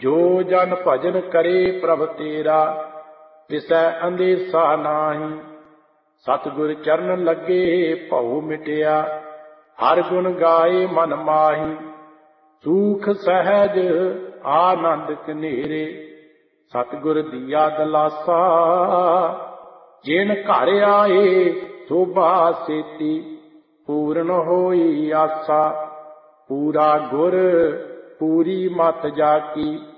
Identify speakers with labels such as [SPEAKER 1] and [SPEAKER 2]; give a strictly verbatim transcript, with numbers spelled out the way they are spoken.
[SPEAKER 1] ਜੋ ਜਨ ਭਜਨ ਕਰੇ ਪ੍ਰਭ ਤੇਰਾ, ਤਿਸੈ ਅੰਦੇਸਾ ਨਾਹੀ। ਸਤਿਗੁਰ ਚਰਨ ਲੱਗੇ ਭਉ ਮਿਟਿਆ, ਹਰਿ ਗੁਣ ਗਾਏ ਮਨ ਮਾਹੀ। ਸੂਖ ਸਹਿਜ ਆਨੰਦ ਕਨੇਰੇ, ਸਤਿਗੁਰ ਦੀਆ ਦਲਾਸਾ। ਜਿਨ ਘਰ ਆਏ ਸੋਭਾ ਸੇਤੀ, ਪੂਰਨ ਹੋਈ ਆਸਾ। ਪੂਰਾ ਗੁਰ ਪੂਰੀ ਮਤ ਜਾ ਕੀ,